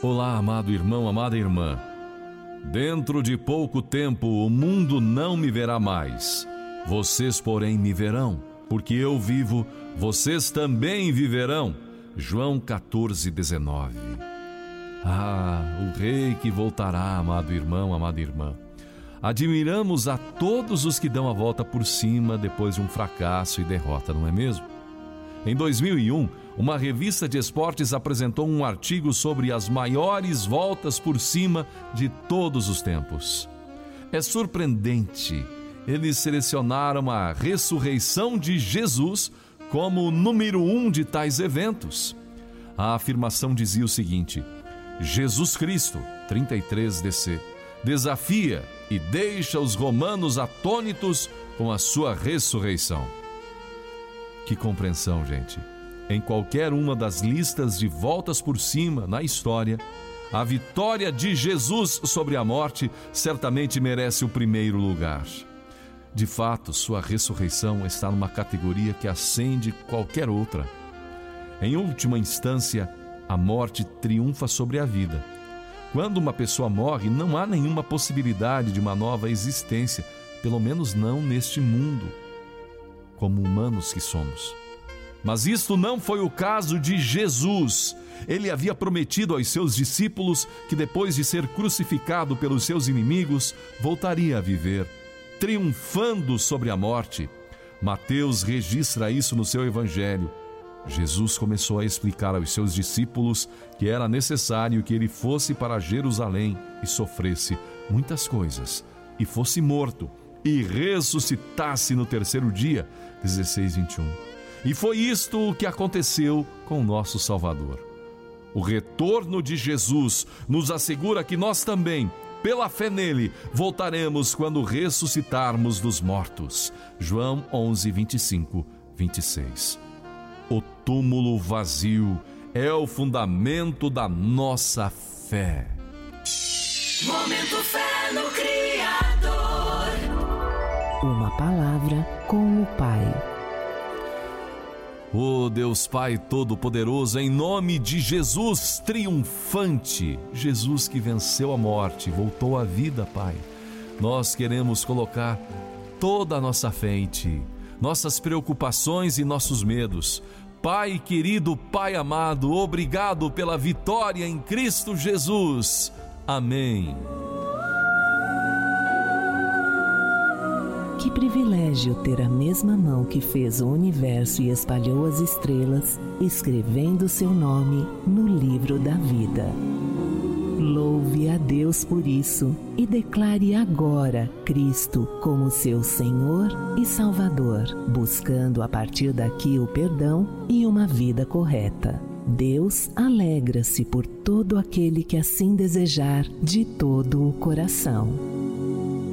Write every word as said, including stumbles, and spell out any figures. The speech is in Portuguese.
Olá, amado irmão, amada irmã. Dentro de pouco tempo o mundo não me verá mais. Vocês, porém, me verão, porque eu vivo, vocês também viverão. João quatorze, dezenove. Ah, o Rei que voltará, amado irmão, amada irmã. Admiramos a todos os que dão a volta por cima depois de um fracasso e derrota, não é mesmo? Em dois mil e um, uma revista de esportes apresentou um artigo sobre as maiores voltas por cima de todos os tempos. É surpreendente. Eles selecionaram a ressurreição de Jesus como o número um de tais eventos. A afirmação dizia o seguinte: Jesus Cristo, trinta e três D C, desafia e deixa os romanos atônitos com a sua ressurreição. Que compreensão, gente! Em qualquer uma das listas de voltas por cima na história, a vitória de Jesus sobre a morte certamente merece o primeiro lugar. De fato, sua ressurreição está numa categoria que ascende qualquer outra. Em última instância, a morte triunfa sobre a vida. Quando uma pessoa morre, não há nenhuma possibilidade de uma nova existência, pelo menos não neste mundo, como humanos que somos. Mas isto não foi o caso de Jesus. Ele havia prometido aos seus discípulos que depois de ser crucificado pelos seus inimigos, voltaria a viver, triunfando sobre a morte. Mateus registra isso no seu evangelho. Jesus começou a explicar aos seus discípulos que era necessário que ele fosse para Jerusalém e sofresse muitas coisas, e fosse morto, e ressuscitasse no terceiro dia. dezesseis, vinte e um. E foi isto o que aconteceu com o nosso Salvador. O retorno de Jesus nos assegura que nós também, pela fé nele, voltaremos quando ressuscitarmos dos mortos. João onze, vinte e cinco, vinte e seis. O túmulo vazio é o fundamento da nossa fé. Momento Fé no Criador. Uma palavra com o Pai. Oh Deus Pai Todo-Poderoso, em nome de Jesus triunfante, Jesus que venceu a morte, voltou à vida, Pai, nós queremos colocar toda a nossa fé em Ti, nossas preocupações e nossos medos. Pai querido, Pai amado, obrigado pela vitória em Cristo Jesus. Amém. Que privilégio ter a mesma mão que fez o universo e espalhou as estrelas, escrevendo seu nome no livro da vida. Louve a Deus por isso e declare agora Cristo como seu Senhor e Salvador, buscando a partir daqui o perdão e uma vida correta. Deus alegra-se por todo aquele que assim desejar de todo o coração.